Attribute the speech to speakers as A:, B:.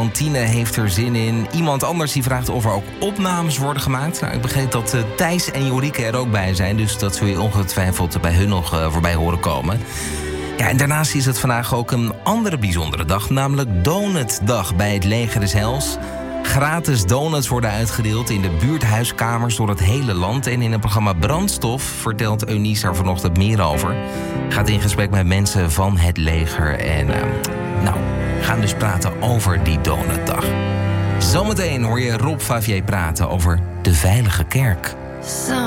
A: Tine heeft er zin in. Iemand anders die vraagt of er ook opnames worden gemaakt. Nou, ik begreep dat Thijs en Jorike er ook bij zijn. Dus dat zul je ongetwijfeld bij hun nog voorbij horen komen. Ja, en daarnaast is het vandaag ook een andere bijzondere dag. Namelijk Donutdag bij het Leger des Heils. Gratis donuts worden uitgedeeld in de buurthuiskamers door het hele land. En in het programma Brandstof vertelt Eunice daar vanochtend meer over. Gaat in gesprek met mensen van het leger. En gaan dus praten over die Donutdag. Zometeen hoor je Rob Favier praten over de Veilige Kerk.